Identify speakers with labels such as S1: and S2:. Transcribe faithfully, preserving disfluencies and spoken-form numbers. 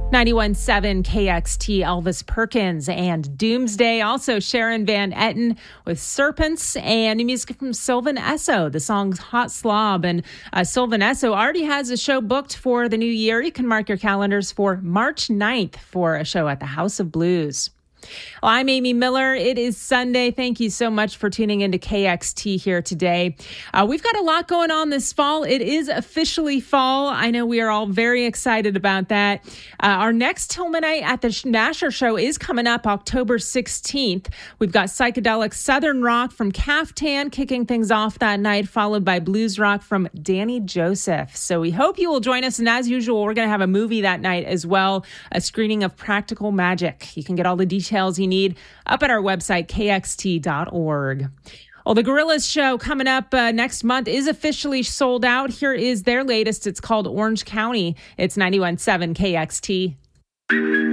S1: ninety-one point seven K X T, Elvis Perkins and Doomsday. Also Sharon Van Etten with Serpents, and new music from Sylvan Esso. The song's Hot Slob. And uh, Sylvan Esso already has a show booked for the new year. You can mark your calendars for March ninth for a show at the House of Blues. Well, I'm Amy Miller. It is Sunday. Thank you so much for tuning into K X T here today. Uh, we've got a lot going on this fall. It is officially fall. I know we are all very excited about that. Uh, our next Tillman Night at the Nasher Show is coming up October sixteenth. We've got psychedelic Southern rock from Caftan kicking things off that night, followed by blues rock from Danny Joseph. So we hope you will join us. And as usual, we're going to have a movie that night as well, a screening of Practical Magic. You can get all the details you need up at our website, K X T dot org. Well, the Gorillaz show coming up uh, next month is officially sold out. Here is their latest. It's called Orange County. It's ninety-one point seven K X T.